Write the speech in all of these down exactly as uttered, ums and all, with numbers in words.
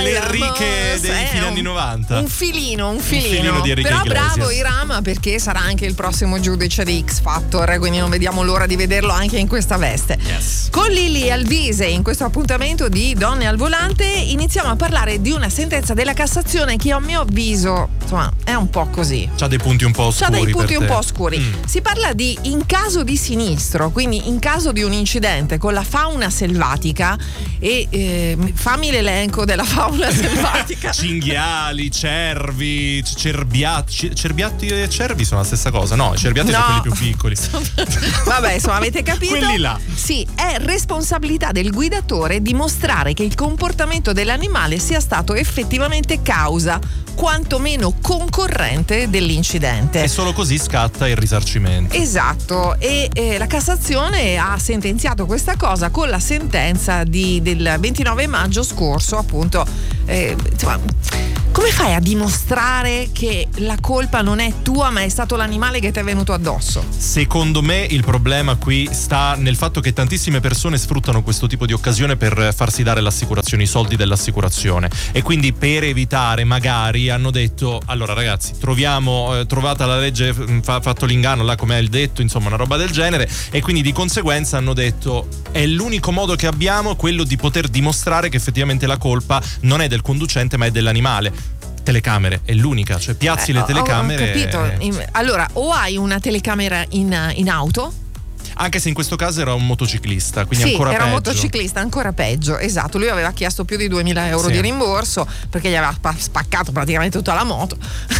le Enriche dei fine anni novanta. Un filino, un filino. Un filino di Enrique Però Iglesias. bravo Irama, perché sarà anche il prossimo giudice di X Factor, quindi non vediamo l'ora di vederlo anche in questa veste. Yes. Con Lili Alvise in questo appuntamento di Donne al Volante iniziamo a parlare di una sentenza della Cassazione che a mio avviso, insomma, è un po' così. C'ha dei punti un po' oscuri. C'ha dei punti per un te. po' oscuri. Mm. Si parla di in caso di sinistro, quindi in caso di un incidente con la fauna selvatica e eh, fammi l'elenco della fauna selvatica. Cinghiali, cervi, cerbiatti. Cerbiatti e cervi sono la stessa cosa? No, i cerbiatti No. sono quelli più piccoli. Vabbè, insomma, avete capito? Quelli là. Sì, è responsabilità del guidatore dimostrare che il comportamento dell'animale sia stato effettivamente causa, quantomeno concorrente, dell'incidente. E solo così scatta il risarcimento. Esatto, e eh, la Cassazione ha sentenziato questa cosa con la sentenza di, del ventinove maggio scorso, appunto. Eh, insomma, come fai a dimostrare che la colpa non è tua ma è stato l'animale che ti è venuto addosso? Secondo me il problema qui sta nel fatto che tantissime persone sfruttano questo tipo di occasione per farsi dare l'assicurazione, i soldi dell'assicurazione, e quindi per evitare magari hanno detto: allora ragazzi, troviamo eh, trovata la legge, fa, fatto l'inganno là come è il detto, insomma una roba del genere, e quindi di conseguenza hanno detto è l'unico modo che abbiamo quello di poter dimostrare che effettivamente la colpa non è del conducente ma è dell'animale. Telecamere è l'unica, cioè piazzi Eh, le ho- telecamere. Ho capito. In- Allora, o hai una telecamera in, in auto. Anche se in questo caso era un motociclista, quindi Sì, ancora era peggio. un motociclista, ancora peggio, esatto. Lui aveva chiesto più di duemila euro Sì. di rimborso perché gli aveva spa- spaccato praticamente tutta la moto.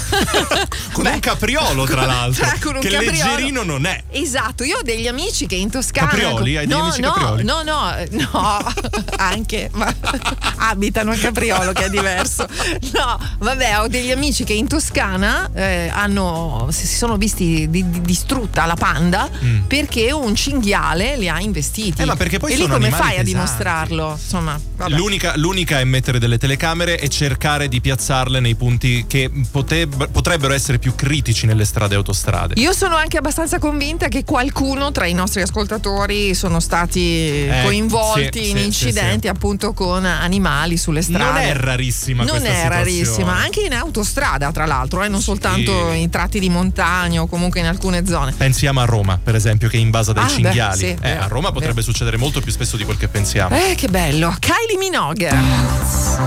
Con Beh, un capriolo, tra l'altro, cioè, con un che capriolo. leggerino non è. Esatto, io ho degli amici che in Toscana. Caprioli? Hai degli no, amici no, caprioli? No, no, no, anche, ma abitano a Capriolo, che è diverso. No, vabbè, ho degli amici che in Toscana eh, hanno si si sono visti di, di, distrutta la Panda Mm. perché un cinghiale li ha investiti. Eh, ma perché poi e lì sono come animali fai a pesanti. dimostrarlo? Insomma, vabbè. L'unica, l'unica è mettere delle telecamere e cercare di piazzarle nei punti che poteb- potrebbero essere più critici nelle strade e autostrade. Io sono anche abbastanza convinta che qualcuno tra i nostri ascoltatori sono stati Eh, coinvolti sì, in sì, incidenti sì, sì. appunto con animali sulle strade. Non è rarissima Non questa è situazione. rarissima, anche in autostrada tra l'altro, eh, non Sì. soltanto in tratti di montagna o comunque in alcune zone. Pensiamo a Roma, per esempio, che è invasa dai Ah, beh, cinghiali. sì, eh, vero, a Roma potrebbe vero. succedere molto più spesso di quel che pensiamo. Eh, che bello. Kylie Minogue.